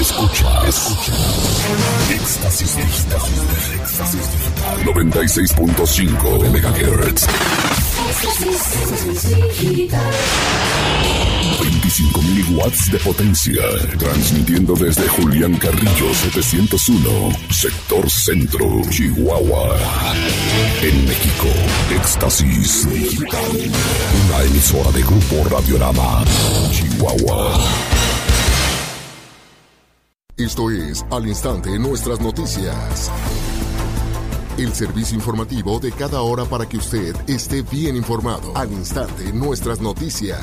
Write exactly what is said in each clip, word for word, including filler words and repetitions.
Escucha, escucha. Éxtasis Digital. Éxtasis Digital. noventa y seis punto cinco megahertz. veinticinco mil watts de potencia. Transmitiendo desde Julián Carrillo setecientos uno, sector centro, Chihuahua. En México, Éxtasis Digital. Una emisora de Grupo Radiorama, Chihuahua. Esto es Al Instante Nuestras Noticias. El servicio informativo de cada hora para que usted esté bien informado. Al Instante Nuestras Noticias.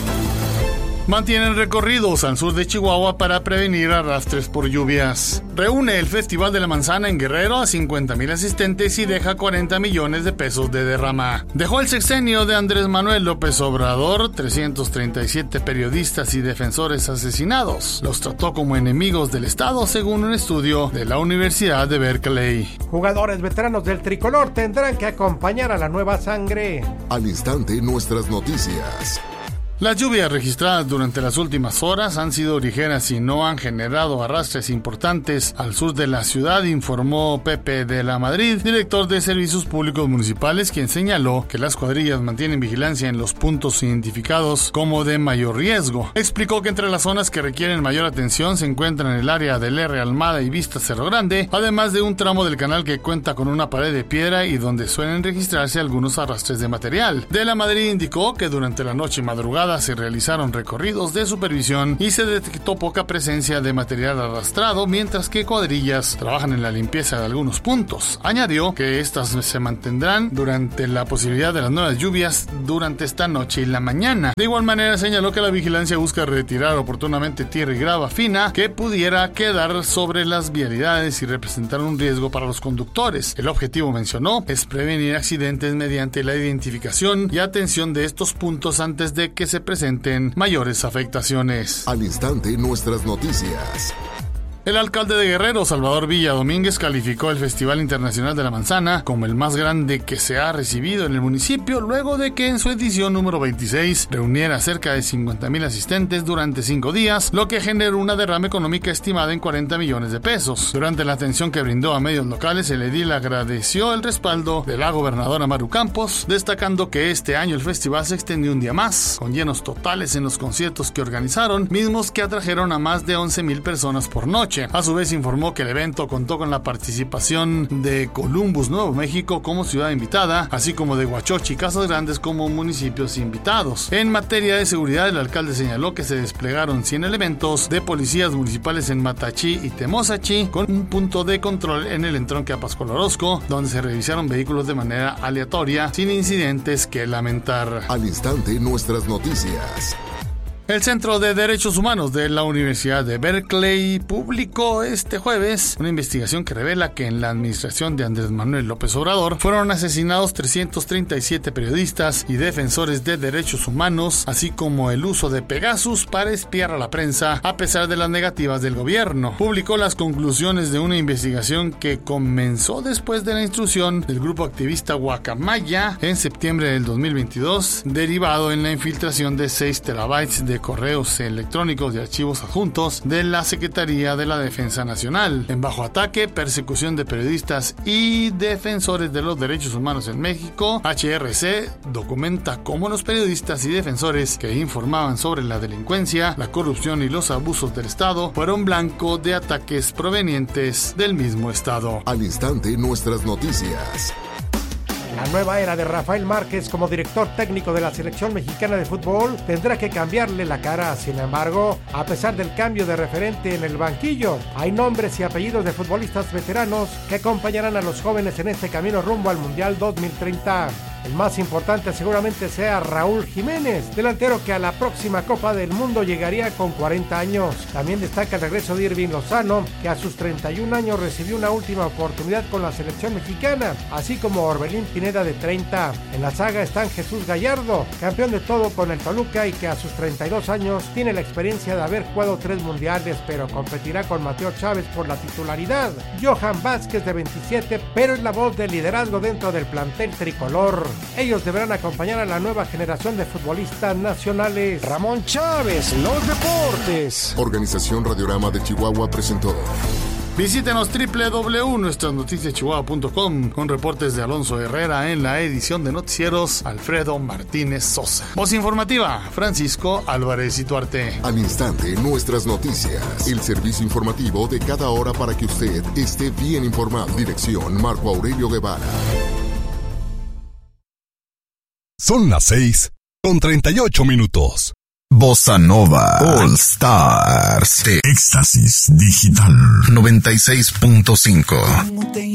Mantienen recorridos al sur de Chihuahua para prevenir arrastres por lluvias. Reúne el Festival de la Manzana en Guerrero a cincuenta mil asistentes y deja cuarenta millones de pesos de derrama. Dejó el sexenio de Andrés Manuel López Obrador, trescientos treinta y siete periodistas y defensores asesinados. Los trató como enemigos del Estado, según un estudio de la Universidad de Berkeley. Jugadores veteranos del tricolor tendrán que acompañar a la nueva sangre. Al Instante Nuestras Noticias. Las lluvias registradas durante las últimas horas han sido ligeras y no han generado arrastres importantes al sur de la ciudad, informó Pepe de la Madrid, director de Servicios Públicos Municipales, quien señaló que las cuadrillas mantienen vigilancia en los puntos identificados como de mayor riesgo. Explicó que entre las zonas que requieren mayor atención se encuentran el área del R. Almada y Vista Cerro Grande, además de un tramo del canal que cuenta con una pared de piedra y donde suelen registrarse algunos arrastres de material. De la Madrid indicó que durante la noche y madrugada se realizaron recorridos de supervisión y se detectó poca presencia de material arrastrado, mientras que cuadrillas trabajan en la limpieza de algunos puntos. Añadió que estas se mantendrán durante la posibilidad de las nuevas lluvias durante esta noche y la mañana. De igual manera señaló que la vigilancia busca retirar oportunamente tierra y grava fina que pudiera quedar sobre las vialidades y representar un riesgo para los conductores. El objetivo, mencionó, es prevenir accidentes mediante la identificación y atención de estos puntos antes de que se presenten mayores afectaciones. Al Instante Nuestras Noticias. El alcalde de Guerrero, Salvador Villa Domínguez, calificó el Festival Internacional de la Manzana como el más grande que se ha recibido en el municipio, luego de que en su edición número veintiséis reuniera cerca de cincuenta mil asistentes durante cinco días, lo que generó una derrama económica estimada en cuarenta millones de pesos. Durante la atención que brindó a medios locales, el edil agradeció el respaldo de la gobernadora Maru Campos, destacando que este año el festival se extendió un día más, con llenos totales en los conciertos que organizaron, mismos que atrajeron a más de once mil personas por noche. A su vez informó que el evento contó con la participación de Columbus, Nuevo México, como ciudad invitada, así como de Huachochi y Casas Grandes como municipios invitados. En materia de seguridad, el alcalde señaló que se desplegaron cien elementos de policías municipales en Matachi y Temozachi, con un punto de control en el entronque a Pascual Orozco, donde se revisaron vehículos de manera aleatoria, sin incidentes que lamentar. Al Instante Nuestras Noticias. El Centro de Derechos Humanos de la Universidad de Berkeley publicó este jueves una investigación que revela que en la administración de Andrés Manuel López Obrador fueron asesinados trescientos treinta y siete periodistas y defensores de derechos humanos, así como el uso de Pegasus para espiar a la prensa a pesar de las negativas del gobierno. Publicó las conclusiones de una investigación que comenzó después de la instrucción del grupo activista Guacamaya en septiembre del dos mil veintidós, derivado en la infiltración de seis terabytes de correos electrónicos y archivos adjuntos de la Secretaría de la Defensa Nacional. En Bajo Ataque, persecución de periodistas y defensores de los derechos humanos en México, H R C documenta cómo los periodistas y defensores que informaban sobre la delincuencia, la corrupción y los abusos del Estado fueron blanco de ataques provenientes del mismo Estado. Al Instante Nuestras Noticias. La nueva era de Rafael Márquez como director técnico de la selección mexicana de fútbol tendrá que cambiarle la cara. Sin embargo, a pesar del cambio de referente en el banquillo, hay nombres y apellidos de futbolistas veteranos que acompañarán a los jóvenes en este camino rumbo al Mundial dos mil treinta. El más importante seguramente sea Raúl Jiménez, delantero que a la próxima Copa del Mundo llegaría con cuarenta años. También destaca el regreso de Irving Lozano, que a sus treinta y un años recibió una última oportunidad con la selección mexicana, así como Orbelín Pineda de treinta. En la saga están Jesús Gallardo, campeón de todo con el Toluca y que a sus treinta y dos años tiene la experiencia de haber jugado tres mundiales, pero competirá con Mateo Chávez por la titularidad. Johan Vázquez de veintisiete, pero es la voz del liderazgo dentro del plantel tricolor. Ellos deberán acompañar a la nueva generación de futbolistas nacionales. Ramón Chávez, los deportes. Organización Radiorama de Chihuahua presentó. Visítenos doble u doble u doble u punto nuestras noticias chihuahua punto com con reportes de Alonso Herrera en la edición de noticieros Alfredo Martínez Sosa. Voz informativa, Francisco Álvarez Ituarte. Al instante, nuestras noticias. El servicio informativo de cada hora para que usted esté bien informado. Dirección Marco Aurelio Guevara. Son las seis con treinta y ocho minutos. Bossa Nova All Stars de Éxtasis Digital noventa y seis punto cinco.